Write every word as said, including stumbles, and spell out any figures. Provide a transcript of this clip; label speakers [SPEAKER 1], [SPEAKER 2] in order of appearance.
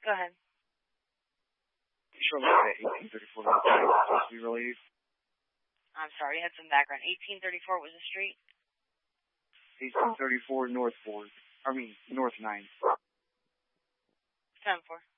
[SPEAKER 1] Go ahead.
[SPEAKER 2] Sure, like that eighteen thirty-four North nine supposed to be relieved.
[SPEAKER 1] I'm sorry, you had some background. eighteen thirty-four was the street?
[SPEAKER 2] eighteen thirty-four North four. I mean, North nine.
[SPEAKER 1] ten four.